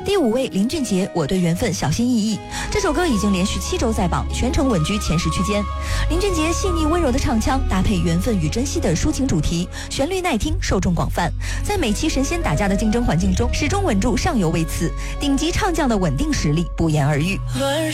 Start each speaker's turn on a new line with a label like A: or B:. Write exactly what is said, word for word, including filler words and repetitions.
A: 第五位林俊杰，我对缘分小心翼翼。这首歌已经连续七周在榜，全程稳居前十区间。林俊杰细腻温柔的唱腔，搭配缘分与珍惜的抒情主题，旋律耐听，受众广泛。在每期神仙打架的竞争环境中，始终稳住上游位次，顶级唱将的稳定实力不言而喻。